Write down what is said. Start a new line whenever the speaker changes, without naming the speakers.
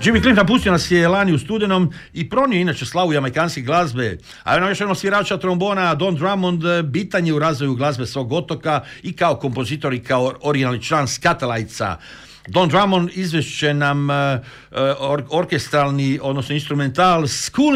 Jimmy Cliff napustio nas je lani u studenom i pronio inače slavu jamajkanske glazbe. A još jedno svirača trombona Don Drummond bitan je u razvoju glazbe svog otoka i kao kompozitor i kao originalni član Scatterlightsa. Don Drummond izvešće nam orkestralni, odnosno instrumental School